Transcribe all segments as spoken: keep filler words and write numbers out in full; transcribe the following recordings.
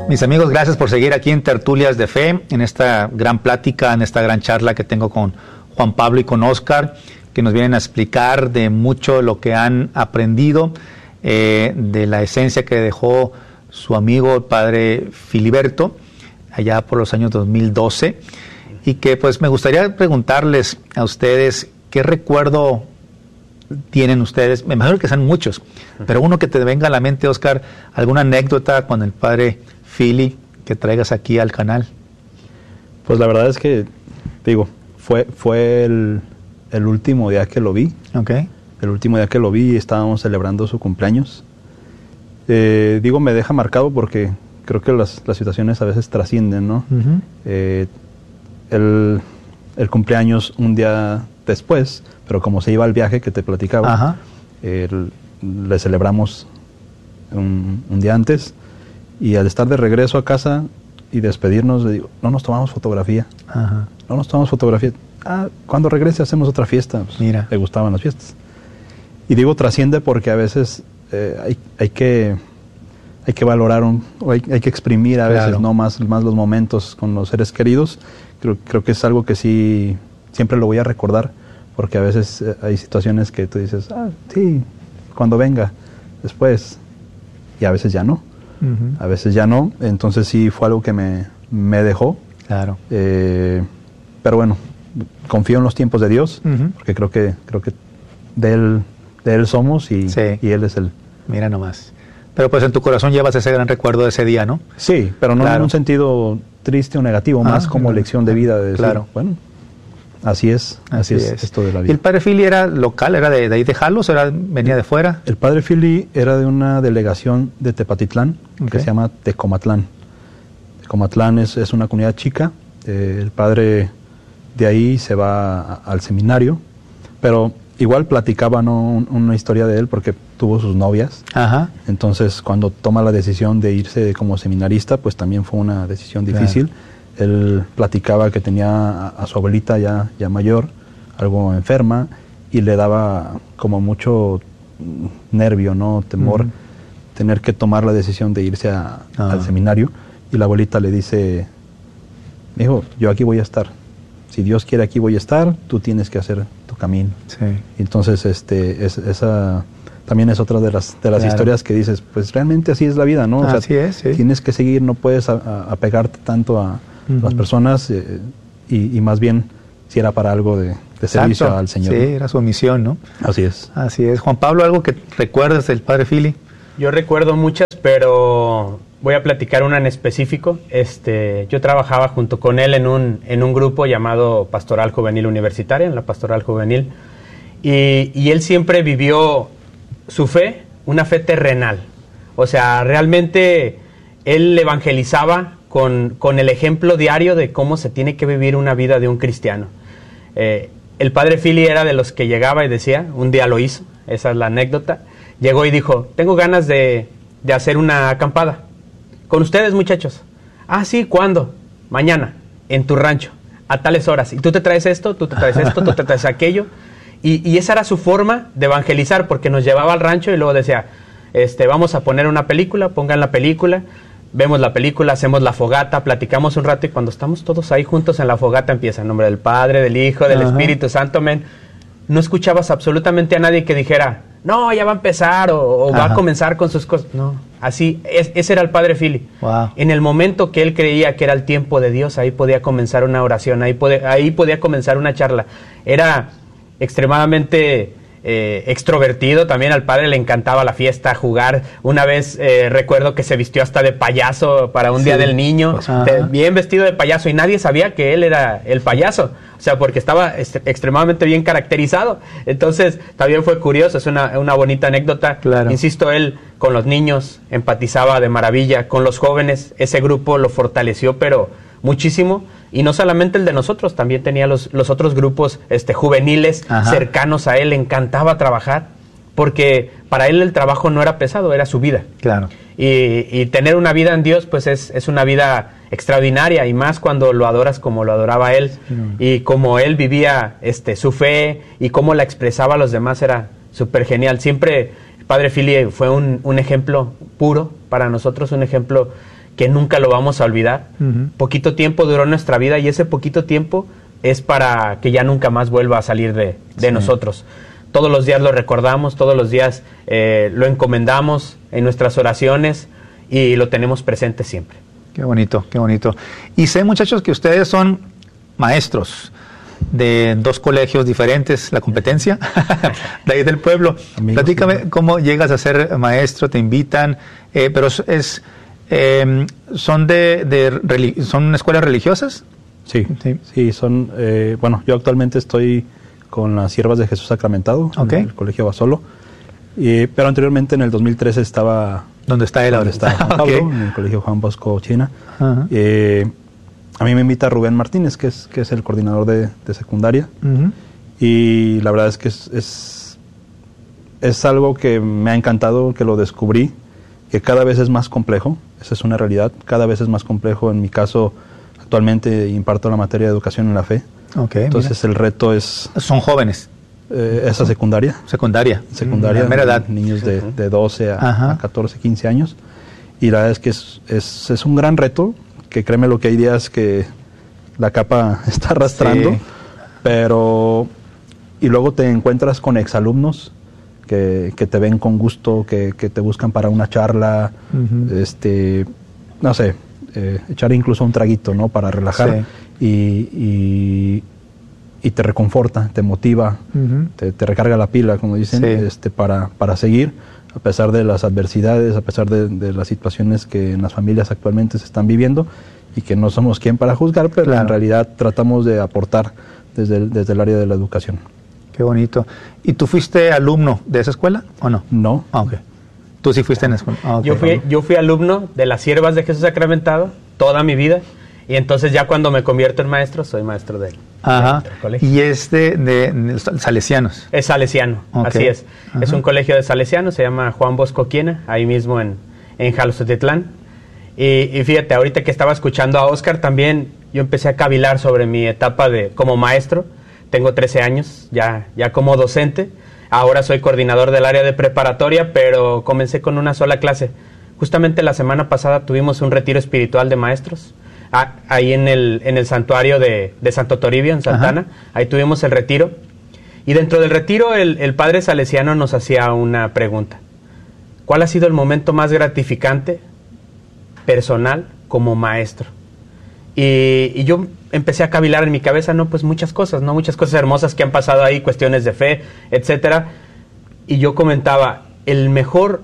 Mis amigos, gracias por seguir aquí en Tertulias de Fe, en esta gran plática, en esta gran charla que tengo con Juan Pablo y con Óscar, que nos vienen a explicar de mucho lo que han aprendido, eh, de la esencia que dejó su amigo el padre Filiberto, allá por los años dos mil doce, y que pues me gustaría preguntarles a ustedes qué recuerdo tienen ustedes. Me imagino que sean muchos, pero uno que te venga a la mente, Óscar, alguna anécdota con el padre Fili que traigas aquí al canal. Pues la verdad es que, digo, fue fue el, el último día que lo vi. Okay. El último día que lo vi, estábamos celebrando su cumpleaños. Eh, digo, me deja marcado porque creo que las, las situaciones a veces trascienden, ¿no? Uh-huh. Eh, el, el cumpleaños un día después, pero como se iba al viaje que te platicaba, eh, le celebramos un, un día antes, y al estar de regreso a casa y despedirnos, le digo, no nos tomamos fotografía. Ajá. No nos tomamos fotografía. Ah, cuando regrese hacemos otra fiesta. Pues, mira, le gustaban las fiestas. Y digo, trasciende porque a veces eh, hay, hay que hay que valorar, un, o hay, hay que exprimir a veces, claro, no más, más los momentos con los seres queridos. Creo, creo que es algo que sí, siempre lo voy a recordar, porque a veces eh, hay situaciones que tú dices, ah, sí, cuando venga, después, y a veces ya no. Uh-huh. A veces ya no, entonces sí fue algo que me, me dejó. Claro. Eh, pero bueno, confío en los tiempos de Dios, uh-huh, porque creo que creo que de Él, de él somos y, sí, y Él es el... Mira nomás. Pero pues en tu corazón llevas ese gran recuerdo de ese día, ¿no? Sí, pero no, claro, en un sentido triste o negativo, ah, más como, claro, lección de vida. De decir, claro. Bueno, así es, así, así es, es esto de la vida. ¿Y el padre Fili era local, era de, de ahí de Jalos, o era, venía de fuera? El padre Fili era de una delegación de Tepatitlán, okay, que se llama Tecomatlán. Tecomatlán es, es una comunidad chica. Eh, el padre de ahí se va a, al seminario, pero igual platicaba, ¿no?, una historia de él porque tuvo sus novias. Ajá. Entonces, cuando toma la decisión de irse como seminarista, pues también fue una decisión difícil. Claro. Él platicaba que tenía a, a su abuelita ya, ya mayor, algo enferma, y le daba como mucho nervio, ¿no?, temor, uh-huh, tener que tomar la decisión de irse a, uh-huh, al seminario. Y la abuelita le dice, hijo, yo aquí voy a estar. Si Dios quiere, aquí voy a estar, tú tienes que hacer tu camino. Sí. Entonces, este, es, esa también es otra de las de las claro, historias que dices, pues realmente así es la vida, ¿no? O así sea, es, sí. Tienes que seguir, no puedes a, a, apegarte tanto a, uh-huh, las personas, eh, y, y más bien si era para algo de, de servicio al Señor. Sí, era su misión, ¿no? Así es. Así es. Juan Pablo, ¿algo que recuerdes del padre Fili? Yo recuerdo muchas, pero voy a platicar una en específico. Este, yo trabajaba junto con él en un, en un grupo llamado Pastoral Juvenil Universitaria, en la Pastoral Juvenil, y, y él siempre vivió su fe, una fe terrenal. O sea, realmente él evangelizaba con, con el ejemplo diario de cómo se tiene que vivir una vida de un cristiano. Eh, el padre Fili era de los que llegaba y decía, un día lo hizo, esa es la anécdota, llegó y dijo, tengo ganas de, de hacer una acampada. Con ustedes, muchachos. Ah, sí, ¿cuándo? Mañana, en tu rancho, a tales horas. Y tú te traes esto, tú te traes esto, tú te traes aquello. Y, y esa era su forma de evangelizar, porque nos llevaba al rancho y luego decía, este, vamos a poner una película, pongan la película, vemos la película, hacemos la fogata, platicamos un rato, y cuando estamos todos ahí juntos en la fogata empieza en nombre del Padre, del Hijo, del, ajá, Espíritu Santo, amén. No escuchabas absolutamente a nadie que dijera, no, ya va a empezar, o, o va a comenzar con sus cosas. No, así, es, ese era el padre Fili. Wow. En el momento que él creía que era el tiempo de Dios, ahí podía comenzar una oración, ahí, pode, ahí podía comenzar una charla. Era extremadamente eh, extrovertido, también al padre le encantaba la fiesta, jugar. Una vez eh, recuerdo que se vistió hasta de payaso para un, sí, día del niño, pues, de, bien vestido de payaso, y nadie sabía que él era el payaso. O sea, porque estaba est- extremadamente bien caracterizado. Entonces, también fue curioso, es una, una bonita anécdota. Claro. Insisto, él con los niños empatizaba de maravilla, con los jóvenes, ese grupo lo fortaleció, pero muchísimo. Y no solamente el de nosotros, también tenía los, los otros grupos este, juveniles, ajá, cercanos a él, le encantaba trabajar, porque para él el trabajo no era pesado, era su vida. Claro. Y, y tener una vida en Dios, pues es, es una vida extraordinaria, y más cuando lo adoras como lo adoraba él, sí, y como él vivía este, su fe, y cómo la expresaba a los demás, era súper genial. Siempre el padre Fili fue un, un ejemplo puro para nosotros, un ejemplo que nunca lo vamos a olvidar. Uh-huh. Poquito tiempo duró nuestra vida y ese poquito tiempo es para que ya nunca más vuelva a salir de, de sí. nosotros. Todos los días lo recordamos, todos los días eh, lo encomendamos en nuestras oraciones y lo tenemos presente siempre. Qué bonito, qué bonito. Y sé, muchachos, que ustedes son maestros de dos colegios diferentes, la competencia, de ahí del pueblo. Amigos, platícame sí. cómo llegas a ser maestro, te invitan, eh, pero es... Eh, ¿Son de, de son escuelas religiosas? Sí, sí, sí son, eh, bueno, yo actualmente estoy con las Siervas de Jesús Sacramentado, okay. en el Colegio Basolo, y, pero anteriormente en el dos mil trece estaba... ¿Dónde está él ahora? Está Juan Pablo, okay. en el Colegio Juan Bosco China. Uh-huh. eh, a mí me invita Rubén Martínez, que es, que es el coordinador de, de secundaria, uh-huh. y la verdad es que es, es, es algo que me ha encantado, que lo descubrí, que cada vez es más complejo, esa es una realidad, cada vez es más complejo. En mi caso, actualmente imparto la materia de educación en la fe, okay, entonces mira. El reto es... ¿Son jóvenes? Eh, esa secundaria. Secundaria. Secundaria, la mera edad. Niños de, de doce a, a catorce, quince años, y la verdad es que es, es, es un gran reto, que créeme lo que hay días que la capa está arrastrando, sí. pero... Y luego te encuentras con exalumnos Que, que te ven con gusto, que, que te buscan para una charla, uh-huh. este, no sé, eh, echar incluso un traguito, ¿no? Para relajar, sí. y, y, y te reconforta, te motiva, uh-huh. te, te recarga la pila, como dicen, sí. este, para, para seguir, a pesar de las adversidades, a pesar de, de las situaciones que en las familias actualmente se están viviendo, y que no somos quien para juzgar, pero claro. en realidad tratamos de aportar desde el, desde el área de la educación. Qué bonito. ¿Y tú fuiste alumno de esa escuela o no? No. Ah, ok. Tú sí fuiste en la escuela. Ah, okay. Yo fui, yo fui alumno de las Siervas de Jesús Sacramentado toda mi vida, y entonces ya cuando me convierto en maestro, soy maestro de él. Ajá. Del colegio. ¿Y es de, de, de salesianos? Es salesiano, okay. así es. Ajá. Es un colegio de salesianos, se llama Juan Bosco China, ahí mismo en, en Jalostotitlán. Y, y fíjate, ahorita que estaba escuchando a Oscar, también yo empecé a cavilar sobre mi etapa de como maestro. Tengo trece años ya, ya como docente. Ahora soy coordinador del área de preparatoria, pero comencé con una sola clase. Justamente la semana pasada tuvimos un retiro espiritual de maestros, a, ahí en el, en el santuario de, de Santo Toribio, en Santana. Ajá. Ahí tuvimos el retiro. Y dentro del retiro el, el padre salesiano nos hacía una pregunta. ¿Cuál ha sido el momento más gratificante, personal, como maestro? Y, y yo empecé a cavilar en mi cabeza, no, pues muchas cosas, no, muchas cosas hermosas que han pasado ahí, cuestiones de fe, etcétera. Y yo comentaba, el mejor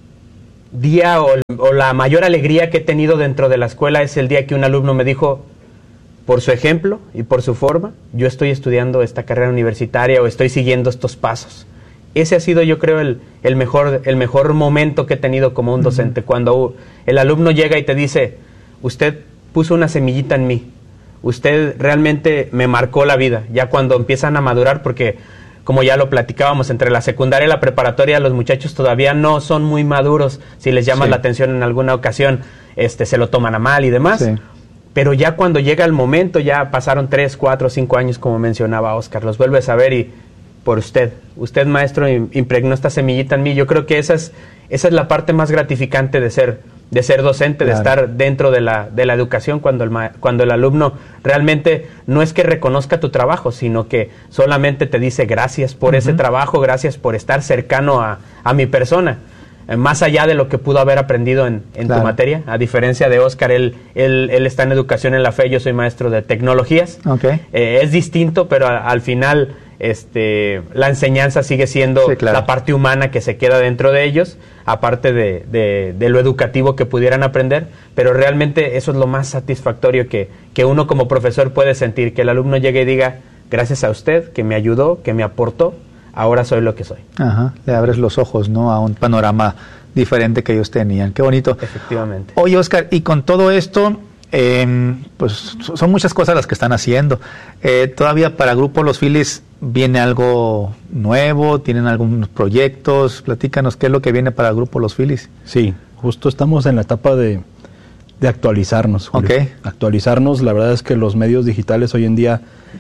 día o, o la mayor alegría que he tenido dentro de la escuela es el día que un alumno me dijo, por su ejemplo y por su forma, yo estoy estudiando esta carrera universitaria o estoy siguiendo estos pasos. Ese ha sido, yo creo, el, el, mejor, el mejor momento que he tenido como un docente, uh-huh. cuando el alumno llega y te dice, usted puso una semillita en mí, usted realmente me marcó la vida, ya cuando empiezan a madurar, porque como ya lo platicábamos, entre la secundaria y la preparatoria los muchachos todavía no son muy maduros, si les llamas sí. la atención en alguna ocasión, este, se lo toman a mal y demás, sí. pero ya cuando llega el momento, ya pasaron tres, cuatro, cinco años, como mencionaba Oscar, los vuelves a ver y por usted, usted maestro impregnó esta semillita en mí. Yo creo que esa es, esa es la parte más gratificante de ser de ser docente, claro. de estar dentro de la, de la educación, cuando el, cuando el alumno realmente no es que reconozca tu trabajo, sino que solamente te dice gracias por uh-huh. ese trabajo, gracias por estar cercano a, a mi persona, eh, más allá de lo que pudo haber aprendido en, en claro. tu materia. A diferencia de Oscar, él, él, él está en educación en la fe, yo soy maestro de tecnologías. Okay. Eh, es distinto, pero a, al final este, la enseñanza sigue siendo sí, claro. la parte humana que se queda dentro de ellos, aparte de, de, de lo educativo que pudieran aprender, pero realmente eso es lo más satisfactorio que, que uno como profesor puede sentir, que el alumno llegue y diga, gracias a usted, que me ayudó, que me aportó, ahora soy lo que soy. Ajá, le abres los ojos, ¿no?, a un panorama diferente que ellos tenían. Qué bonito. Efectivamente. Oye, Oscar, y con todo esto, eh, pues son muchas cosas las que están haciendo. Eh, todavía para Grupo Los Filis viene algo nuevo, tienen algunos proyectos. Platícanos qué es lo que viene para Grupo Los Filis. Sí, justo estamos en la etapa de, de actualizarnos, Julio. Okay. Actualizarnos, la verdad es que los medios digitales hoy en día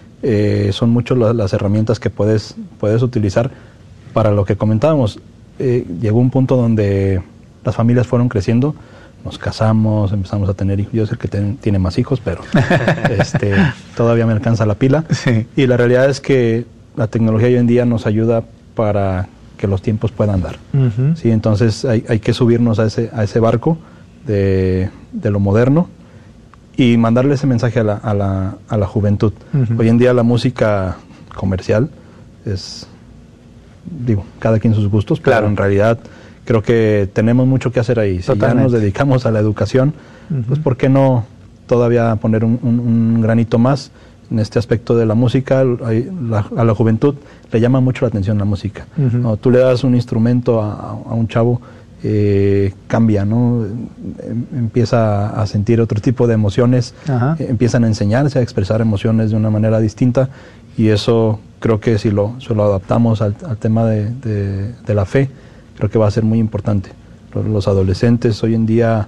eh, son muchas las, las herramientas que puedes, puedes utilizar para lo que comentábamos. Eh, llegó un punto donde las familias fueron creciendo, nos casamos, empezamos a tener hijos. Yo sé que ten, tiene más hijos, pero este, todavía me alcanza la pila. Sí. Y la realidad es que la tecnología hoy en día nos ayuda para que los tiempos puedan dar. Uh-huh. ¿Sí? Entonces hay, hay que subirnos a ese, a ese barco de, de lo moderno y mandarle ese mensaje a la, a la, a la juventud. Uh-huh. Hoy en día la música comercial es, digo, cada quien sus gustos, claro. Pero en realidad creo que tenemos mucho que hacer ahí. Si Totalmente. Ya nos dedicamos a la educación, uh-huh. pues ¿por qué no todavía poner un, un, un granito más en este aspecto de la música? La, a la juventud le llama mucho la atención la música. Uh-huh. ¿No? Tú le das un instrumento a, a un chavo, eh, cambia, ¿no? Empieza a sentir otro tipo de emociones, uh-huh. eh, empiezan a enseñarse a expresar emociones de una manera distinta, y eso creo que si lo, si lo adaptamos al, al tema de, de, de la fe, creo que va a ser muy importante. Los adolescentes hoy en día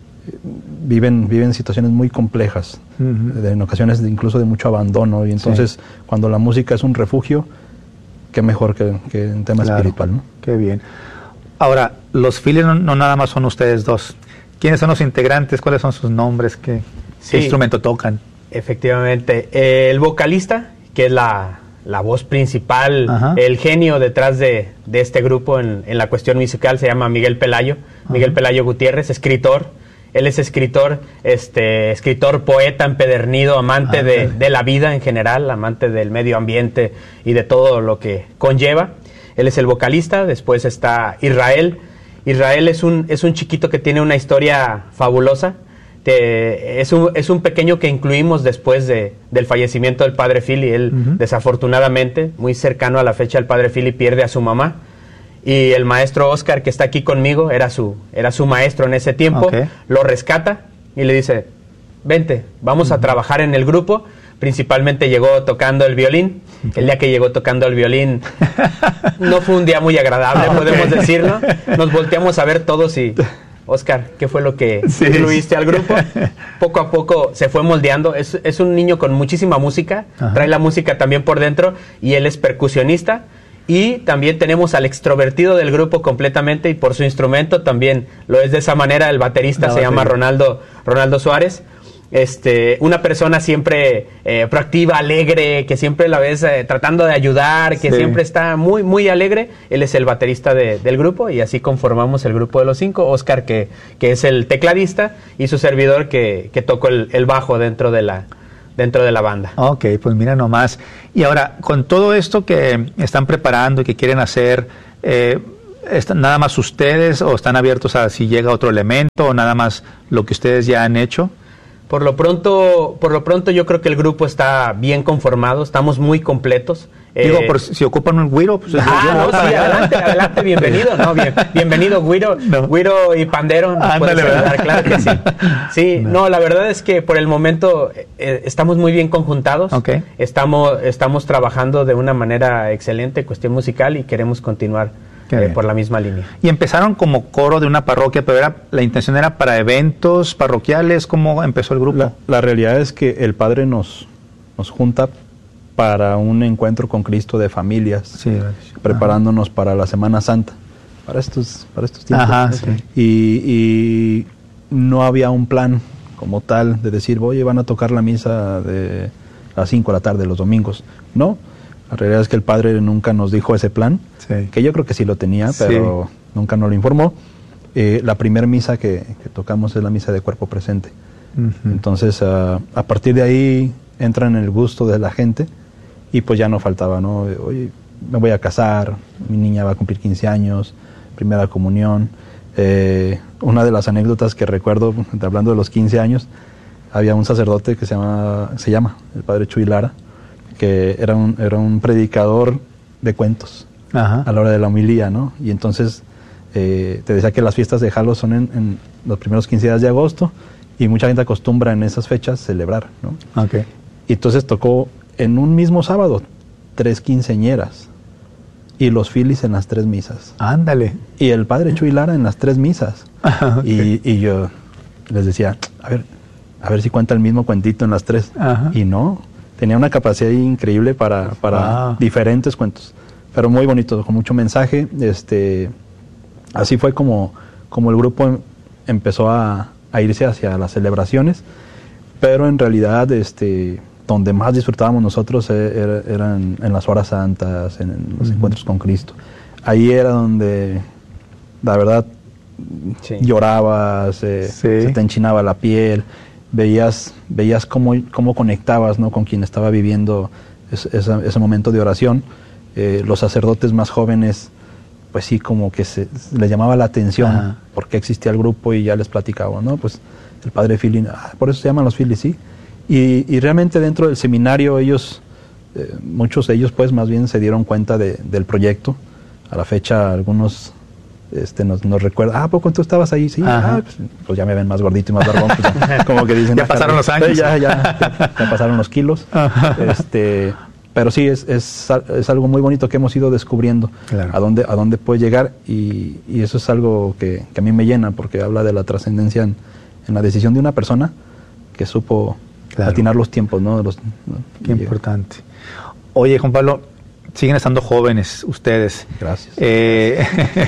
viven viven situaciones muy complejas, uh-huh. de, en ocasiones de, incluso de mucho abandono, y entonces sí. Cuando la música es un refugio, qué mejor que, que en tema claro. espiritual, ¿no? Qué bien. Ahora, los Phillies no, no nada más son ustedes dos. ¿Quiénes son los integrantes? ¿Cuáles son sus nombres? ¿Qué, sí. ¿Qué instrumento tocan? Efectivamente, eh, el vocalista, que es la, la voz principal, Ajá. el genio detrás de, de este grupo en, en la cuestión musical, se llama Miguel Pelayo, Ajá. Miguel Pelayo Gutiérrez, escritor. Él es escritor, este, escritor, poeta empedernido, amante ah, de, de la vida en general, amante del medio ambiente y de todo lo que conlleva. Él es el vocalista. Después está Israel. Israel es un, es un chiquito que tiene una historia fabulosa. Te, es, un, es un pequeño que incluimos después de, del fallecimiento del padre Philly. Él, uh-huh. desafortunadamente, muy cercano a la fecha, el padre Philly pierde a su mamá. Y el maestro Oscar, que está aquí conmigo, era su, era su maestro en ese tiempo, okay. Lo rescata y le dice, vente, vamos uh-huh. a trabajar en el grupo. Principalmente llegó tocando el violín. Okay. El día que llegó tocando el violín no fue un día muy agradable, okay. podemos decirlo. Nos volteamos a ver todos y, Oscar, ¿qué fue lo que sí. incluiste al grupo? Poco a poco se fue moldeando. Es, es un niño con muchísima música, Ajá. trae la música también por dentro, y él es percusionista. Y también tenemos al extrovertido del grupo completamente, y por su instrumento también lo es de esa manera. El baterista no, se llama Ronaldo, Ronaldo Suárez. Este, una persona siempre eh, proactiva, alegre, que siempre la ves eh, tratando de ayudar, que sí. siempre está muy, muy alegre. Él es el baterista de, del grupo, y así conformamos el grupo de los cinco. Oscar, que, que es el tecladista, y su servidor, que, que tocó el, el bajo dentro de la... dentro de la banda. Ok, pues mira nomás. Y ahora, con todo esto que están preparando y que quieren hacer, eh, ¿están nada más ustedes, o están abiertos a si llega otro elemento, o nada más lo que ustedes ya han hecho? Por lo pronto, por lo pronto yo creo que el grupo está bien conformado, estamos muy completos. Digo, eh, por si ocupan un güiro, pues... Ah, no, sí, adelante, adelante, bienvenido, ¿no? Bien, bienvenido, güiro, no. güiro y pandero, nos puedes ayudar, claro que sí. Sí, no. no, la verdad es que por el momento eh, estamos muy bien conjuntados, okay. estamos, estamos trabajando de una manera excelente, cuestión musical, y queremos continuar eh, por la misma línea. Y empezaron como coro de una parroquia, pero era, la intención era para eventos parroquiales. ¿Cómo empezó el grupo? La, la realidad es que el Padre nos, nos junta para un encuentro con Cristo de familias, sí, preparándonos Ajá. para la Semana Santa, para estos, para estos tiempos. Ajá, sí. y, y no había un plan como tal de decir, oye, van a tocar la misa de las cinco de la tarde los domingos. No, la realidad es que el Padre nunca nos dijo ese plan, sí. que yo creo que sí lo tenía, pero sí. nunca nos lo informó. Eh, la primera misa que, que tocamos es la misa de cuerpo presente. Uh-huh. Entonces, uh, a partir de ahí entra en el gusto de la gente. Y pues ya no faltaba, ¿no? Oye, me voy a casar, mi niña va a cumplir quince años, primera comunión. Eh, una de las anécdotas que recuerdo, hablando de los quince años, había un sacerdote que se llama, se llama el padre Chuy Lara, que era un, era un predicador de cuentos Ajá. a la hora de la homilía, ¿no? Y entonces eh, te decía que las fiestas de Jalo son en, en los primeros quince días de agosto, y mucha gente acostumbra en esas fechas celebrar, ¿no? Okay. Y entonces tocó en un mismo sábado tres quinceañeras, y los Phillies en las tres misas. Ándale. Y el padre Chuy Lara en las tres misas. Ajá, okay. y, y yo les decía, a ver, a ver si cuenta el mismo cuentito en las tres. Ajá. Y no, tenía una capacidad increíble para, para wow. diferentes cuentos, pero muy bonito, con mucho mensaje. Este, así fue como, como el grupo empezó a, a irse hacia las celebraciones, pero en realidad este, donde más disfrutábamos nosotros era, eran en las horas santas, en, en los uh-huh. encuentros con Cristo. Ahí era donde, la verdad, sí. llorabas, eh, sí. se te enchinaba la piel, veías, veías cómo, cómo conectabas, ¿no?, con quien estaba viviendo es, esa, ese momento de oración. Eh, los sacerdotes más jóvenes, pues sí, como que se, les llamaba la atención Ajá. porque existía el grupo y ya les platicaba, ¿no? Pues el padre Philly, ah, por eso se llaman los Philly, sí. Y, y realmente dentro del seminario ellos, eh, muchos de ellos pues más bien se dieron cuenta de, del proyecto. A la fecha algunos este, nos, nos recuerdan, ah, ¿a poco tú estabas ahí? Sí, ah, pues, pues ya me ven más gordito y más barbón. Pues, ya, como que dicen, ya pasaron los años. Ya, ya, ya, ya pasaron los kilos. Este... Pero sí, es, es, es algo muy bonito que hemos ido descubriendo, claro. a dónde a dónde puede llegar, y, y eso es algo que, que a mí me llena, porque habla de la trascendencia en, en la decisión de una persona que supo claro. atinar los tiempos, ¿no? Los, ¿no? Qué importante. Oye, Juan Pablo, siguen estando jóvenes ustedes. Gracias. Eh,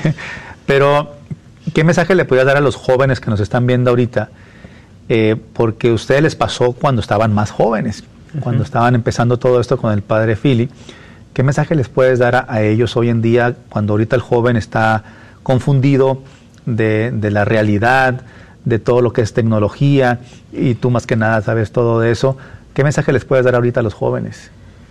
pero, ¿qué mensaje le podrías dar a los jóvenes que nos están viendo ahorita? Eh, porque a ustedes les pasó cuando estaban más jóvenes. Cuando uh-huh. estaban empezando todo esto con el padre Philly, ¿qué mensaje les puedes dar a, a ellos hoy en día, cuando ahorita el joven está confundido de, de la realidad, de todo lo que es tecnología, y tú más que nada sabes todo de eso? ¿Qué mensaje les puedes dar ahorita a los jóvenes?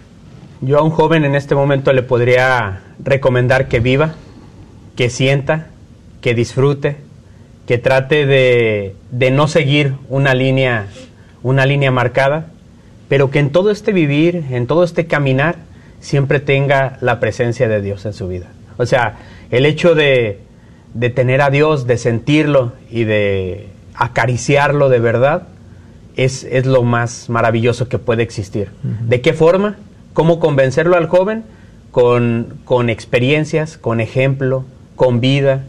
Yo a un joven en este momento le podría recomendar que viva, que sienta, que disfrute, que trate de, de no seguir una línea, una línea marcada, pero que en todo este vivir, en todo este caminar, siempre tenga la presencia de Dios en su vida. O sea, el hecho de, de tener a Dios, de sentirlo y de acariciarlo de verdad, es, es lo más maravilloso que puede existir. Uh-huh. ¿De qué forma? ¿Cómo convencerlo al joven? Con, con experiencias, con ejemplo, con vida.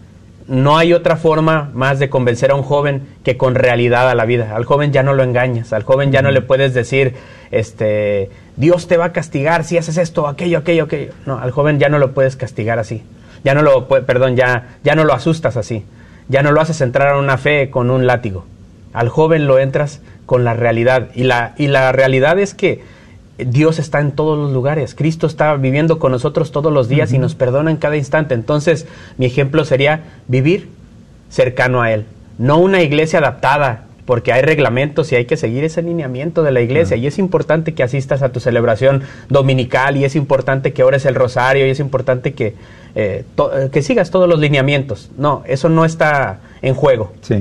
No hay otra forma más de convencer a un joven que con realidad a la vida. Al joven ya no lo engañas, al joven ya no le puedes decir, este, Dios te va a castigar si haces esto, aquello, aquello, aquello. No, al joven ya no lo puedes castigar así. Ya no lo, perdón, ya, ya no lo asustas así. Ya no lo haces entrar a una fe con un látigo. Al joven lo entras con la realidad. Y la, y la realidad es que Dios está en todos los lugares. Cristo está viviendo con nosotros todos los días uh-huh. y nos perdona en cada instante. Entonces, mi ejemplo sería vivir cercano a Él. No una iglesia adaptada, porque hay reglamentos y hay que seguir ese lineamiento de la iglesia. Uh-huh. Y es importante que asistas a tu celebración dominical, y es importante que ores el rosario, y es importante que, eh, to- que sigas todos los lineamientos. No, eso no está en juego. Sí.